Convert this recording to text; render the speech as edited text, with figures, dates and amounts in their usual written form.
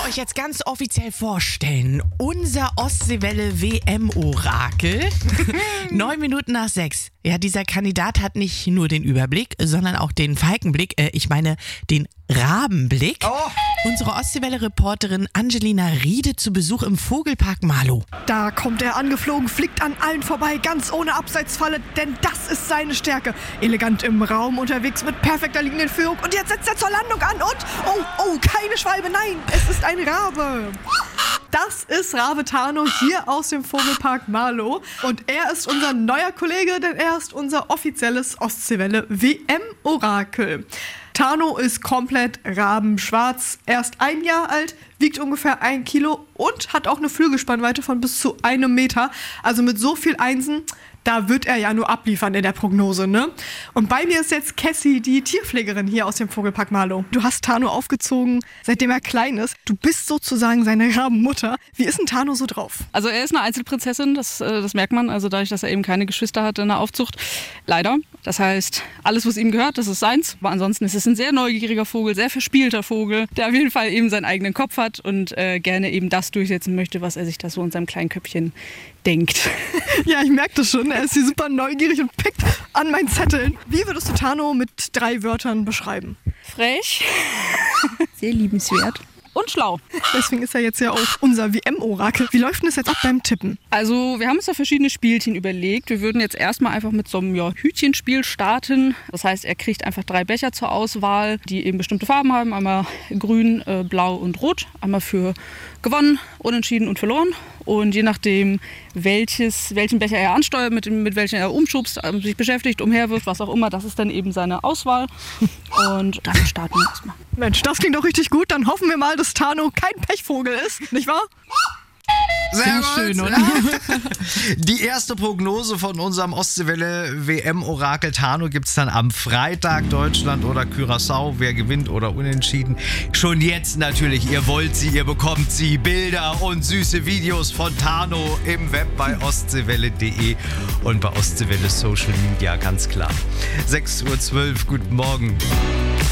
euch jetzt ganz offiziell vorstellen. Unser Ostseewelle WM-Orakel. 6:09. Ja, dieser Kandidat hat nicht nur den Überblick, sondern auch den Falkenblick. Ich meine, den Rabenblick. Oh. Unsere Ostseewelle-Reporterin Angelina Riede zu Besuch im Vogelpark Marlow. Da kommt er angeflogen, fliegt an allen vorbei, ganz ohne Abseitsfalle, denn das ist seine Stärke. Elegant im Raum unterwegs mit perfekter liegenden Führung. Und jetzt setzt er zur Landung an und, oh, keine Schwalbe, nein, es ist ein Rabe. Das ist Rabe Tano hier aus dem Vogelpark Marlow. Und er ist unser neuer Kollege, denn er ist unser offizielles Ostseewelle WM-Orakel. Tano ist komplett rabenschwarz, erst 1 Jahr alt, wiegt ungefähr 1 Kilo und hat auch eine Flügelspannweite von bis zu 1 Meter. Also mit so viel Einsen, da wird er ja nur abliefern in der Prognose, ne? Und bei mir ist jetzt Cassie, die Tierpflegerin hier aus dem Vogelpark Marlow. Du hast Tano aufgezogen, seitdem er klein ist. Du bist sozusagen seine Rabenmutter. Wie ist denn Tano so drauf? Also er ist eine Einzelprinzessin, das merkt man. Also dadurch, dass er eben keine Geschwister hat in der Aufzucht. Leider. Das heißt, alles, was ihm gehört, das ist seins. Aber ansonsten ist es ein sehr neugieriger Vogel, sehr verspielter Vogel, der auf jeden Fall eben seinen eigenen Kopf hat und gerne eben das durchsetzen möchte, was er sich da so in seinem kleinen Köpfchen denkt. Ja, ich merke das schon. Er ist hier super neugierig und pickt an meinen Zetteln. Wie würdest du Tano mit 3 Wörtern beschreiben? Frech, sehr liebenswert und schlau. Deswegen ist er jetzt ja auch unser WM-Orakel. Wie läuft denn das jetzt ab beim Tippen? Also wir haben uns da verschiedene Spielchen überlegt. Wir würden jetzt erstmal einfach mit so einem Hütchenspiel starten. Das heißt, er kriegt einfach 3 Becher zur Auswahl, die eben bestimmte Farben haben. Einmal grün, blau und rot. Einmal für gewonnen, unentschieden und verloren. Und je nachdem, welchen Becher er ansteuert, mit welchem er umschubst, sich beschäftigt, umherwirft, was auch immer, das ist dann eben seine Auswahl. Und dann starten wir erstmal. Mensch, das klingt doch richtig gut. Dann hoffen wir mal, dass Tano kein Pechvogel ist, nicht wahr? Sehr gut. Schön, oder? Die erste Prognose von unserem Ostseewelle WM-Orakel Tano gibt es dann am Freitag. Deutschland oder Curaçao, wer gewinnt oder unentschieden. Schon jetzt natürlich, ihr wollt sie, ihr bekommt sie. Bilder und süße Videos von Tano im Web bei ostseewelle.de und bei Ostseewelle Social Media, ganz klar. 6:12 Uhr, guten Morgen.